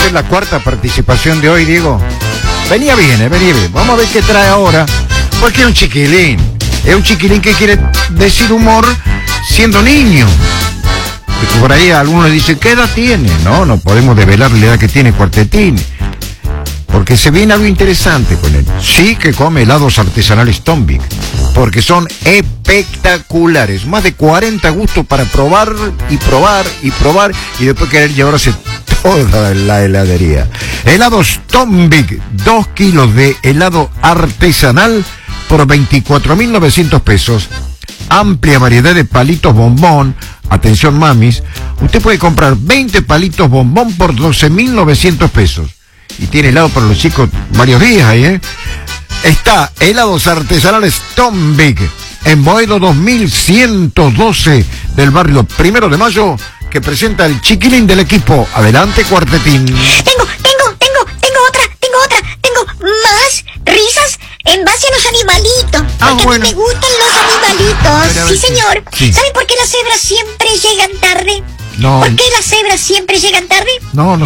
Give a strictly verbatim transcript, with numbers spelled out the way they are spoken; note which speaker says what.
Speaker 1: ser la cuarta participación de hoy, Diego. Venía bien, eh, venía bien. Vamos a ver qué trae ahora. Porque es un chiquilín. Es un chiquilín que quiere decir humor siendo niño. Y por ahí algunos dicen, ¿qué edad tiene? No, no podemos develar la edad que tiene Cuartetín. Porque se viene algo interesante con él. Sí que come helados artesanales Tombic, porque son espectaculares. Más de cuarenta gustos para probar y probar y probar y después querer llevarse toda la heladería. Helados Tombic, dos kilos de helado artesanal por veinticuatro mil novecientos pesos. Amplia variedad de palitos bombón. Atención mamis, usted puede comprar veinte palitos bombón por doce mil novecientos pesos. Y tiene helado para los chicos varios días ahí, ¿eh? Está helados artesanales Tombic en Boedo dos mil ciento doce del barrio Primero de Mayo, que presenta el chiquilín del equipo. Adelante, Cuartetín.
Speaker 2: Tengo, tengo, tengo, tengo otra, tengo otra, tengo más risas en base a los animalitos.
Speaker 1: Ah,
Speaker 2: porque
Speaker 1: bueno.
Speaker 2: a mí me gustan los animalitos.
Speaker 1: Ver, a ver,
Speaker 2: Sí,
Speaker 1: sí.
Speaker 2: señor.
Speaker 1: Sí.
Speaker 2: ¿Saben por qué las cebras siempre llegan tarde?
Speaker 1: No.
Speaker 2: ¿Por qué las cebras siempre llegan tarde?
Speaker 1: No, no